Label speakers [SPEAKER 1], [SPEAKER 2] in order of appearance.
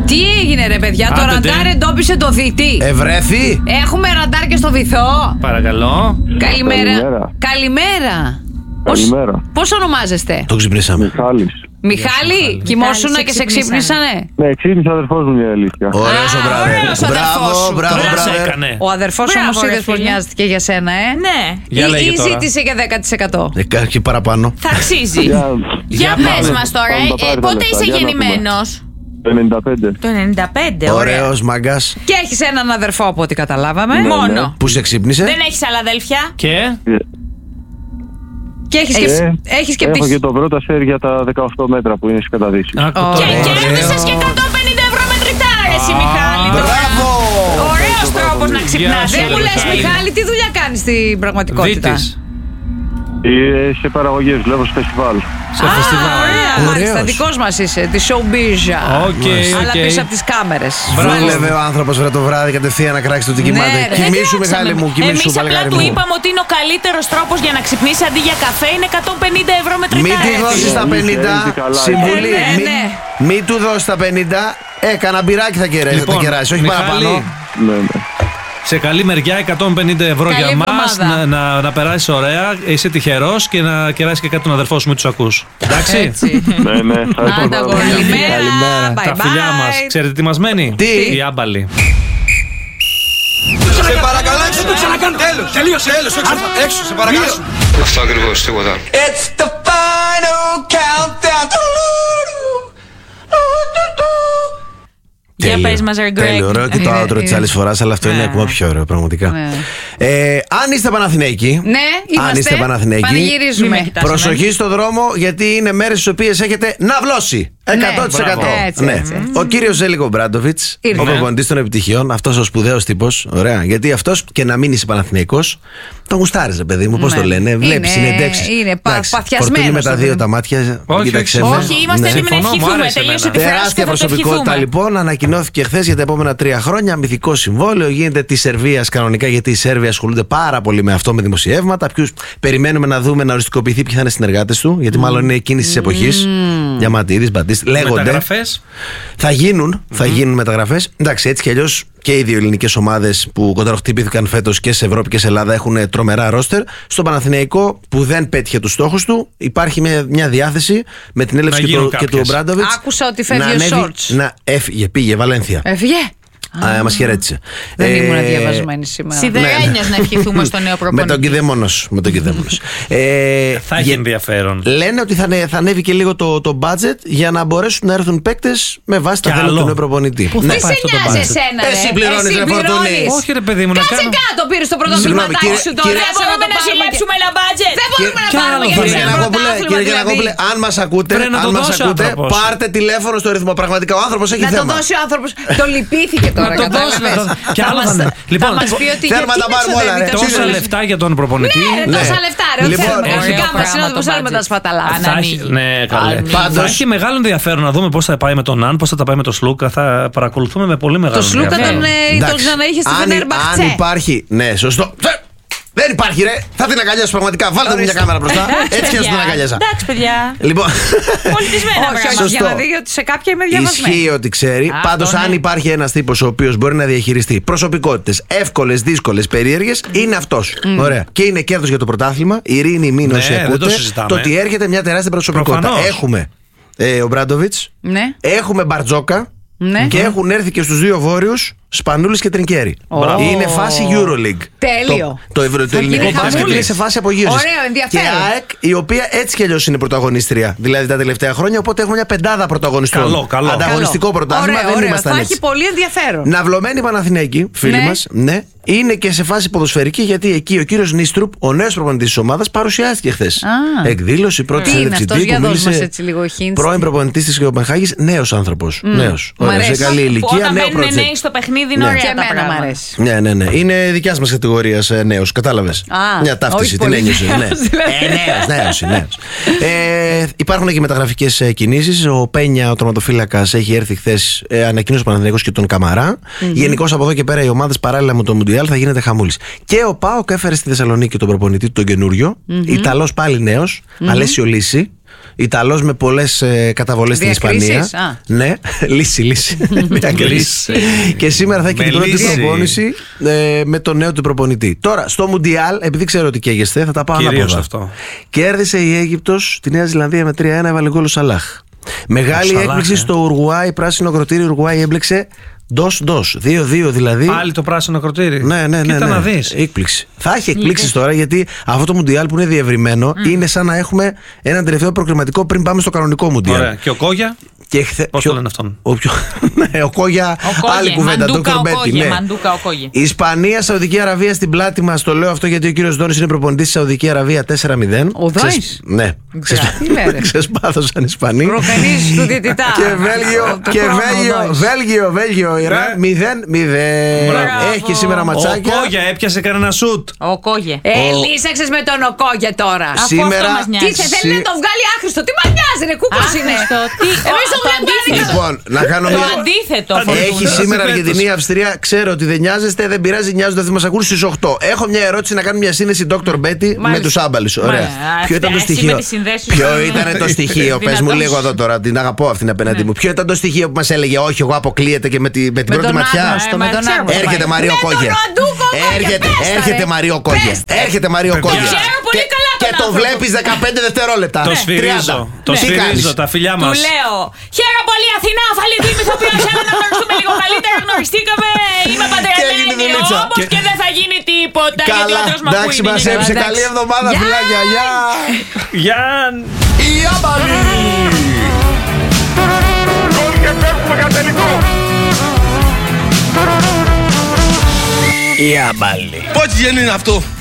[SPEAKER 1] Τι έγινε ρε παιδιά, το ραντάρ εντόπισε το δίτη.
[SPEAKER 2] Ευρέθη.
[SPEAKER 1] Έχουμε ραντάρ και στο βυθό.
[SPEAKER 3] Παρακαλώ.
[SPEAKER 1] Καλημέρα. Καλημέρα. Πώς ονομάζεστε?
[SPEAKER 2] Το ξυπνήσαμε.
[SPEAKER 1] Μιχάλη, κοιμόσουνα και σε ξύπνησανε?
[SPEAKER 4] Ναι, ξύπνησε ο αδερφός μου, μια αλήθεια.
[SPEAKER 2] Ωραίος ο μπράβο. Μπράβο.
[SPEAKER 1] Ο αδερφός όμως είδες πως νοιάζεται για σένα,
[SPEAKER 5] Ναι.
[SPEAKER 1] Ή ζήτησε για 10%?
[SPEAKER 2] Και παραπάνω.
[SPEAKER 5] Θα αξίζει. Για πες μας τώρα, πότε είσαι γεννημένος?
[SPEAKER 4] Το 95.
[SPEAKER 5] Το 95,
[SPEAKER 2] Ωραίος μάγκας.
[SPEAKER 1] Και έχεις έναν αδερφό από ό,τι καταλάβαμε.
[SPEAKER 5] Μόνο.
[SPEAKER 2] Που σε ξύπνησε.
[SPEAKER 5] Δεν έχεις άλλα αδέλφια?
[SPEAKER 1] Και έχεις και
[SPEAKER 4] έχω και το πρώτο σέρ για τα 18 μέτρα που είναι στις καταδύσεις.
[SPEAKER 5] Και κέρδισες και 150 ευρώ μετρητάρα, εσύ Μιχάλη.
[SPEAKER 2] Μπράβο.
[SPEAKER 5] Ωραίος τρόπος να ξυπνάς.
[SPEAKER 1] Δεν μου λες Μιχάλη, τι δουλειά κάνεις στην πραγματικότητα?
[SPEAKER 4] Σε παραγωγές, βλέπω στο φεστιβάλ.
[SPEAKER 1] Ωραία, μάλιστα, δικός μας είσαι, τη showbiz. Αλλά πίσω από τις κάμερες.
[SPEAKER 2] Δούλευε ο άνθρωπος το βράδυ κατευθείαν να κράξει το τι κοιμάται. Κοιμήσου Μιχάλη μου, κοιμήσου.
[SPEAKER 5] Εμείς απλά του είπαμε ότι είναι ο καλύτερος τρόπος για να ξυπνήσει αντί για καφέ είναι 150 ευρώ μετρητάρα.
[SPEAKER 2] Μην του δώσεις τα 50. Συμβουλή. Μην του δώσεις τα 50. Κάνα μπυράκι θα κεράσει, όχι παραπάνω.
[SPEAKER 3] Σε καλή μεριά 150 ευρώ
[SPEAKER 1] καλή
[SPEAKER 3] για μας να περάσεις ωραία. Είσαι τυχερός και να κεράσεις και κάτι τον αδερφό σου, μην τους ακούς. Εντάξει.
[SPEAKER 4] Ναι.
[SPEAKER 1] Καλημέρα.
[SPEAKER 3] Τα φιλιά μας. Ξέρετε τι μας μένει?
[SPEAKER 2] Τι?
[SPEAKER 3] Η άμπαλη.
[SPEAKER 6] Σε παρακαλώ, έξω το ξανακάνω. Τέλος, τελείωσε, έξω, σε παρακαλώ.
[SPEAKER 7] Αυτό ακριβώς, τίποτα.
[SPEAKER 6] It's the final countdown.
[SPEAKER 5] Για πες μας, Greg.
[SPEAKER 2] Τέλειο, ωραίο και το outro της άλλης φοράς, αλλά αυτό είναι ακόμα πιο ωραίο, πραγματικά. Αν είστε Παναθηναϊκοί,
[SPEAKER 1] αν
[SPEAKER 2] είστε Παναθηναϊκοί,
[SPEAKER 1] πανηγυρίζουμε.
[SPEAKER 2] προσοχή στο δρόμο, γιατί είναι μέρες στις οποίες έχετε ναυλώσει. 100%. Ναι. Ο κύριος Ζέλικο Μπράντοβιτς, ο προπονητής των επιτυχιών, αυτός ο σπουδαίος τύπος, ωραία. Γιατί αυτός και να μην είσαι Παναθηναϊκός, τον γουστάρεις, παιδί μου, πώς το λένε. Βλέπεις συνεντεύξεις.
[SPEAKER 1] Είναι παθιασμένος.
[SPEAKER 2] Φορτώνει με τα δύο τα μάτια. Κοίταξε.
[SPEAKER 5] Όχι, είμαστε έτοιμοι να ευχηθούμε. Τελείωσε τη φράση και
[SPEAKER 2] Τεράστια
[SPEAKER 5] θα το
[SPEAKER 2] προσωπικότητα
[SPEAKER 5] ευχηθούμε.
[SPEAKER 2] λοιπόν. Ανακοινώθηκε χθες για τα επόμενα 3 χρόνια. Μυθικό συμβόλαιο. Γίνεται τη Σερβία κανονικά, γιατί οι Σέρβοι ασχολούνται πάρα πολύ με αυτό, με δημοσιεύματα. Ποιους περιμένουμε να δούμε να οριστικοποιηθεί, ποιοι θα είναι συνεργάτες του. Γιατί μάλλον είναι κίνηση της εποχής. Διαμαντίδης, Μπατίστη. Λέγονται.
[SPEAKER 3] Μεταγραφές.
[SPEAKER 2] Θα γίνουν μεταγραφές. Εντάξει, έτσι κι αλλιώς και οι δύο ελληνικές ομάδες που κονταροχτυπήθηκαν φέτος και σε Ευρώπη και σε Ελλάδα έχουν τρομερά ρόστερ. Στον Παναθηναϊκό, που δεν πέτυχε τους στόχους του, υπάρχει μια διάθεση με την έλευση και του Μπράντοβιτς.
[SPEAKER 1] Άκουσα ότι φεύγει ο Σόρτς.
[SPEAKER 2] Έφυγε, πήγε Βαλένθια.
[SPEAKER 1] Έφυγε.
[SPEAKER 2] Μας χαιρέτησε.
[SPEAKER 1] Δεν ήμουν διαβασμένη σήμερα.
[SPEAKER 5] Σιδερένιος να ευχηθούμε στον νέο προπονητή.
[SPEAKER 2] Με τον Κηδέμονος.
[SPEAKER 3] Θα έχει ενδιαφέρον.
[SPEAKER 2] Λένε ότι θα ανέβει και λίγο το budget για να μπορέσουν να έρθουν παίκτες με βάση τα θέλω του νέου προπονητή.
[SPEAKER 1] Πού θα πάει αυτό το budget?
[SPEAKER 2] Εσύ πληρώνεις, ρε Φορτούνη.
[SPEAKER 3] Όχι ρε παιδί μου, να
[SPEAKER 1] Κάτσε
[SPEAKER 3] κάνω.
[SPEAKER 1] κάτω, πήρες το πρωτοκληματάκι σου τώρα.
[SPEAKER 5] Δεν μπορούμε να ζηλέψουμε ένα budget.
[SPEAKER 1] Δεν μπορούμε να πάρουμε για
[SPEAKER 2] Κύριε Γιαννακόπουλε, αν μας ακούτε, πάρτε τηλέφωνο στο ρυθμό. Πραγματικά ο άνθρωπος έχει θέμα.
[SPEAKER 1] Να το δώσει ο άνθρωπος. Το λυπήθηκε τώρα.
[SPEAKER 3] Και άλλο θα είναι. Λοιπόν,
[SPEAKER 2] θέλουμε να τα πάρουμε όλα.
[SPEAKER 3] τόσα λεφτά για τον προπονητή.
[SPEAKER 1] Ναι, τόσα λεφτά. Πραγματικά μας είναι όπως άλλοι με τα σπαταλά.
[SPEAKER 3] Ναι, καλέ. Θα έχει μεγάλο ενδιαφέρον να δούμε πώς θα πάει με τον Αν, πώς θα τα πάει με τον Σλούκα. Θα παρακολουθούμε με πολύ μεγάλο ενδιαφέρον.
[SPEAKER 1] Το Σλούκα τον ξαναείχε στη Φενέρμπαχτσε.
[SPEAKER 2] Αν υπάρχει. Ναι, σωστό. Δεν υπάρχει, ρε! Θα την αγκαλιάσω πραγματικά. Βάλτε μου μια κάμερα μπροστά. Έτσι και την αγκαλιάσα.
[SPEAKER 5] Εντάξει, παιδιά.
[SPEAKER 2] Λοιπόν.
[SPEAKER 5] Πολιτισμένα πράγματα.
[SPEAKER 1] Για να δει ότι σε κάποια είμαι διαβασμένη.
[SPEAKER 2] Ισχύει ότι ξέρει. Πάντως, αν υπάρχει ένας τύπος ο οποίος μπορεί να διαχειριστεί προσωπικότητες εύκολες, δύσκολες, περίεργες, είναι αυτός. Ωραία. Και είναι κέρδος για το πρωτάθλημα. Ειρήνη, μην όσοι ακούτε. Το ότι έρχεται μια τεράστια προσωπικότητα. Έχουμε ο Μπράντοβιτς. Έχουμε Μπαρτζόκα. Και έχουν έρθει και στους δύο βόρειους Σπανούλης και Τρινκέρι. Είναι φάση EuroLeague.
[SPEAKER 1] Τέλειο.
[SPEAKER 2] Το ελληνικό μπάσκετ είναι σε φάση απογείωσης.
[SPEAKER 1] Ωραίο, ενδιαφέρον.
[SPEAKER 2] Και ΑΕΚ, η οποία έτσι κι αλλιώς είναι πρωταγωνίστρια. Δηλαδή τα τελευταία χρόνια. Οπότε έχουμε μια πεντάδα πρωταγωνιστών.
[SPEAKER 3] Καλό.
[SPEAKER 2] Ανταγωνιστικό πρωτάθλημα. Δεν ήμασταν
[SPEAKER 1] θα
[SPEAKER 2] έτσι.
[SPEAKER 1] έχει πολύ ενδιαφέρον.
[SPEAKER 2] Ναυλωμένοι Παναθηναϊκοί, φίλοι μας, ναι, είναι και σε φάση ποδοσφαιρική, γιατί εκεί ο κύριος Νίστρουπ, ο νέος προπονητής της ομάδας, παρουσιάστηκε χθες. Εκδήλωση, πρώτη συνέντευξη τύπου. Μίλησε πρώην προπονητής της Κοπενχάγης, νέος άνθρωπος. Νέος. Σε καλή ηλικία, νέο project.
[SPEAKER 5] Νέοι στο παιχνίδι είναι ωραία τα πράγματα.
[SPEAKER 2] Ναι. Είναι δικιάς μας κατηγορίας νέος, κατάλαβες. Μια ταύτιση, την ένιωσε. Νέος. Υπάρχουν και μεταγραφικές κινήσεις. Ο Πένια, ο τερματοφύλακας, έχει έρθει χθες, ανακοίνωσε ο Παναθηναϊκός και τον Καμαρά. Γενικώς από εδώ και πέρα οι ομάδες παράλληλα με το Μουντιάλ θα γίνεται χαμούλης. Και ο ΠΑΟΚ έφερε στη Θεσσαλονίκη τον προπονητή του τον καινούριο, Ιταλός πάλι νέος, Αλέσιο Λύση. Ιταλός με πολλές καταβολές στην Ισπανία. Ναι, λύση. Και σήμερα θα έχει την πρώτη προπόνηση με τον νέο του προπονητή. Τώρα, στο Μουντιάλ, επειδή ξέρω ότι καίγεστε, θα τα πάω ανάποδα. Κέρδισε η Αίγυπτος τη Νέα Ζηλανδία με 3-1, έβαλε γκολ ο Σαλάχ. Μεγάλη έκπληξη στο Ουρουγουάι, πράσινο κροτήρι. Ουρουγουάι έμπλεξε ντος, 2-2 δηλαδή.
[SPEAKER 3] Πάλι το πράσινο κροτήρι.
[SPEAKER 2] Ναι.
[SPEAKER 3] Κοίτα να δεις.
[SPEAKER 2] Έκπληξη. Θα έχει εκπλήξεις τώρα, γιατί αυτό το Μουντιάλ που είναι διευρυμένο είναι σαν να έχουμε έναν τελευταίο προκριματικό πριν πάμε στο κανονικό Μουντιάλ.
[SPEAKER 3] Ωραία. Και ο Κόγια. Πώς το λένε αυτόν?
[SPEAKER 2] Ο Κόγια, άλλη κουβέντα.
[SPEAKER 5] Μαντούκα ο Κόγια.
[SPEAKER 2] Ισπανία, Σαουδική Αραβία στην πλάτη μας. Το λέω αυτό γιατί ο κύριος Δόνης είναι προπονητής στη Σαουδική Αραβία 4-0.
[SPEAKER 1] Ο Δόνης.
[SPEAKER 2] Ναι. Ξεσπάθωσαν οι Ισπανοί.
[SPEAKER 1] Προκαλείς του διαιτητά.
[SPEAKER 2] Και Βέλγιο, Ιράν 0-0. Έχει σήμερα ματσάκια.
[SPEAKER 3] Ο Κόγια έπιασε κανένα σουτ.
[SPEAKER 5] Ο Κόγια.
[SPEAKER 1] Λύσαξες με τον Οκόγια τώρα.
[SPEAKER 2] Σήμερα.
[SPEAKER 1] Τι θέλει να το βγάλει άχρηστο. Τι μας νοιάζει, ρε κούκος είναι. Εμείς το βλέπουμε.
[SPEAKER 2] Λοιπόν, να κάνω
[SPEAKER 5] το αντίθετο.
[SPEAKER 2] Έχει σήμερα Αργεντινή, Αυστρία. Ξέρω ότι δεν νοιάζεστε, δεν πειράζει, νοιάζονται. Θα μας ακούν στις 8. Έχω μια ερώτηση να κάνω μια σύνδεση Dr. Betty με τους άμπαλους. Ωραία. Ποιο ήταν το στοιχείο? Ποιο ήταν το στοιχείο? Πες μου λίγο εδώ τώρα, την αγαπώ αυτήν απέναντί μου. Ποιο ήταν το στοιχείο που μας έλεγε όχι, εγώ αποκλείεται και με την πρώτη ματιά? Έρχεται Μαρίο Κόγια. Έρχεται Μαρίο Κόγια. Έρχεται Μαρίο Κόγια. Και το βλέπεις 15 δευτερόλεπτα.
[SPEAKER 3] Το σφυρίζω, τα φιλιά μας.
[SPEAKER 5] Του λέω, χαίρομαι πολύ Αθηνά, Αφαλίδη, ηθοποιός, έλα να γνωριστούμε λίγο καλύτερα. Γνωριστήκαμε, είμαι παντρεμένη όμως και δεν θα γίνει τίποτα.
[SPEAKER 2] Καλά, εντάξει, μας έπεισε. Καλή εβδομάδα, φιλάκια.
[SPEAKER 3] Γεια.
[SPEAKER 2] Η άμπαλη.
[SPEAKER 6] Γκολ και πέφτουμε για τελικό.
[SPEAKER 2] Η άμπαλη.
[SPEAKER 6] Πότσι γέννη είναι αυτό?